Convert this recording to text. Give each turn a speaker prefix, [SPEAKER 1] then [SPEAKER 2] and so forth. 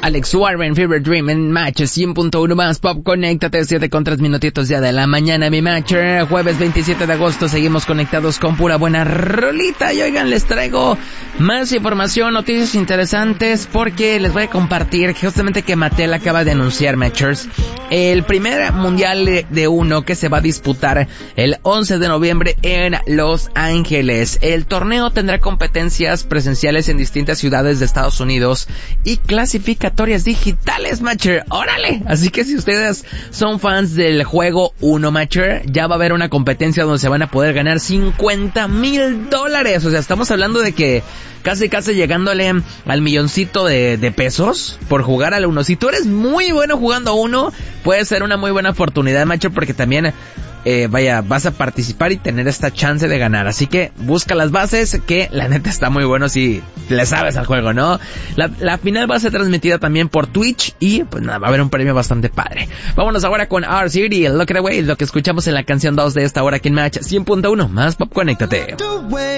[SPEAKER 1] Alex Warren, Fever Dream en Match 100.1 más Pop. Conéctate, 7:03 minutitos ya de la mañana, mi Matcher. Jueves 27 de agosto, seguimos conectados con pura buena rolita. Y oigan, les traigo más información, noticias interesantes, porque les voy a compartir justamente que Mattel acaba de anunciar, Matchers, el primer mundial de uno que se va a disputar el 11 de noviembre en Los Ángeles. El torneo tendrá competencias presenciales en distintas ciudades de Estados Unidos y clasificatorias digitales, Matcher. ¡Órale! Así que si ustedes son fans del juego Uno, Matcher, ya va a haber una competencia donde se van a poder ganar $50,000. O sea, estamos hablando de que casi llegándole al milloncito de pesos por jugar al Uno. Si tú eres muy bueno jugando Uno, puede ser una muy buena oportunidad, Matcher, porque también vas a participar y tener esta chance de ganar. Así que busca las bases, que la neta está muy bueno si le sabes al juego, ¿no? La final va a ser transmitida también por Twitch y pues nada, va a haber un premio bastante padre. Vámonos ahora con R-City, Look It Away, lo que escuchamos en la canción 2 de esta hora aquí en Match 100.1 más Pop. Conéctate.